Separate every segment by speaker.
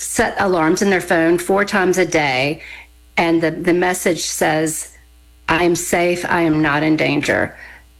Speaker 1: set alarms in their phone 4 times a day, and the message says, I am safe, I am not in danger.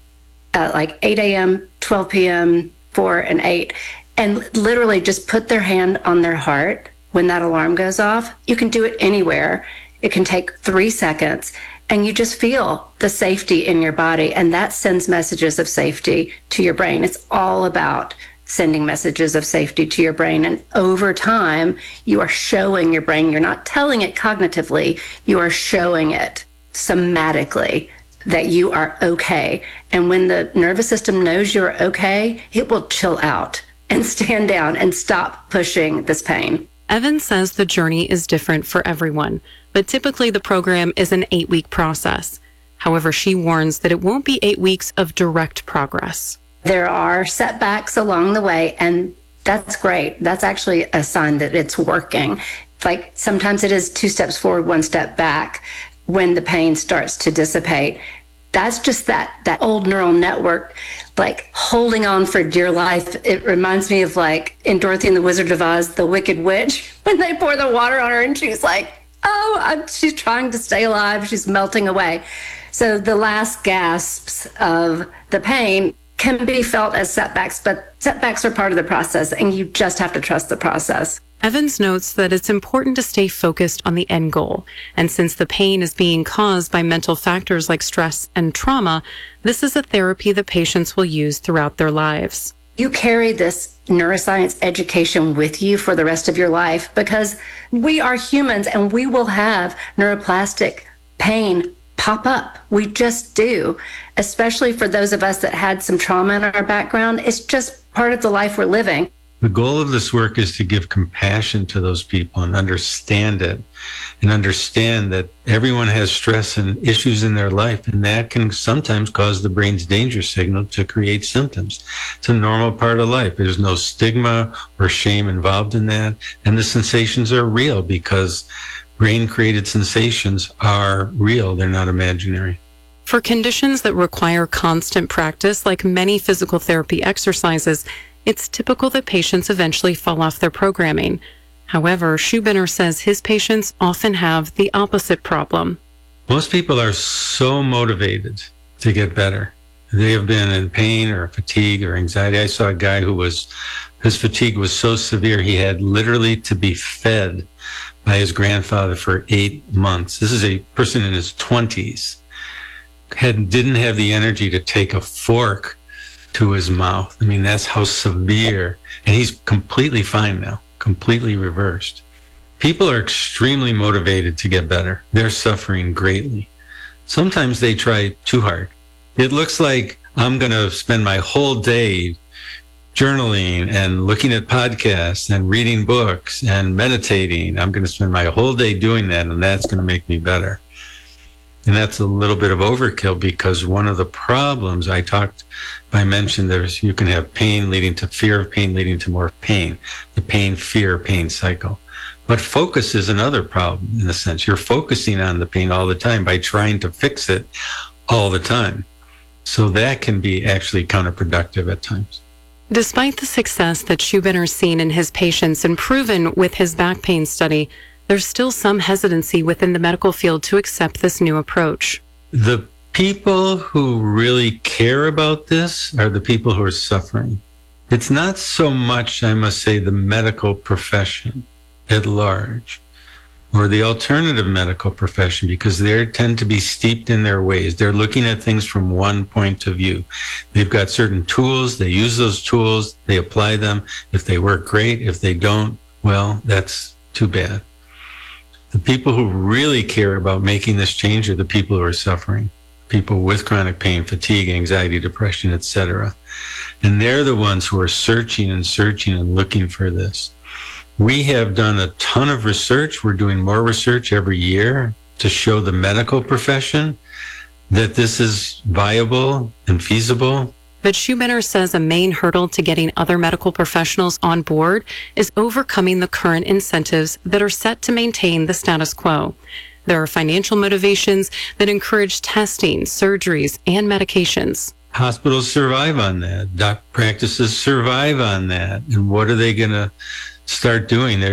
Speaker 1: Like 8 a.m., 12 p.m., 4 and 8. And literally just put their hand on their heart when that alarm goes off. You can do it anywhere. It can take 3 seconds, and you just feel the safety in your body, and that sends messages of safety to your brain. It's all about sending messages of safety to your brain. And over time, you are showing your brain, you're not telling it cognitively, you are showing it somatically that you are okay. And when the nervous system knows you're okay, it will chill out and stand down and stop pushing this pain.
Speaker 2: Evan says the journey is different for everyone, but typically the program is an 8-week process. However, she warns that it won't be 8 weeks of direct progress.
Speaker 1: There are setbacks along the way, and that's great. That's actually a sign that it's working. Like sometimes it is 2 steps forward, 1 step back when the pain starts to dissipate. That's just that old neural network, like holding on for dear life. It reminds me of like in Dorothy and the Wizard of Oz, the Wicked Witch, when they pour the water on her and she's like, she's trying to stay alive. She's melting away. So the last gasps of the pain can be felt as setbacks, but setbacks are part of the process, and you just have to trust the process.
Speaker 2: Evans notes that it's important to stay focused on the end goal. And since the pain is being caused by mental factors like stress and trauma, this is a therapy that patients will use throughout their lives.
Speaker 1: You carry this neuroscience education with you for the rest of your life because we are humans and we will have neuroplastic pain pop up. We just do, especially for those of us that had some trauma in our background. It's just part of the life we're living.
Speaker 3: The goal of this work is to give compassion to those people and understand it, and understand that everyone has stress and issues in their life, and that can sometimes cause the brain's danger signal to create symptoms. It's a normal part of life. There's no stigma or shame involved in that, and the sensations are real because brain-created sensations are real. They're not imaginary.
Speaker 2: For conditions that require constant practice, like many physical therapy exercises, it's typical that patients eventually fall off their programming. However, Schubiner says his patients often have the opposite problem.
Speaker 3: Most people are so motivated to get better. They have been in pain or fatigue or anxiety. I saw a guy his fatigue was so severe, he had literally to be fed by his grandfather for 8 months. This is a person in his 20s, didn't have the energy to take a fork to his mouth. I mean, that's how severe. And he's completely fine now, completely reversed. People are extremely motivated to get better. They're suffering greatly. Sometimes they try too hard. It looks like I'm going to spend my whole day journaling and looking at podcasts and reading books and meditating. I'm going to spend my whole day doing that, and that's going to make me better. And that's a little bit of overkill, because one of the problems I mentioned you can have pain leading to fear of pain, leading to more pain, the pain, fear, pain cycle. But focus is another problem in a sense. You're focusing on the pain all the time by trying to fix it all the time. So that can be actually counterproductive at times.
Speaker 2: Despite the success that Schubiner's seen in his patients and proven with his back pain study, there's still some hesitancy within the medical field to accept this new approach.
Speaker 3: The people who really care about this are the people who are suffering. It's not so much, I must say, the medical profession at large or the alternative medical profession, because they tend to be steeped in their ways. They're looking at things from one point of view. They've got certain tools. They use those tools. They apply them. If they work, great. If they don't, well, that's too bad. The people who really care about making this change are the people who are suffering, people with chronic pain, fatigue, anxiety, depression, etc. And they're the ones who are searching and looking for this. We have done a ton of research. We're doing more research every year to show the medical profession that this is viable and feasible.
Speaker 2: But Schubiner says a main hurdle to getting other medical professionals on board is overcoming the current incentives that are set to maintain the status quo. There are financial motivations that encourage testing, surgeries, and medications.
Speaker 3: Hospitals survive on that. Practices survive on that. And what are they going to start doing?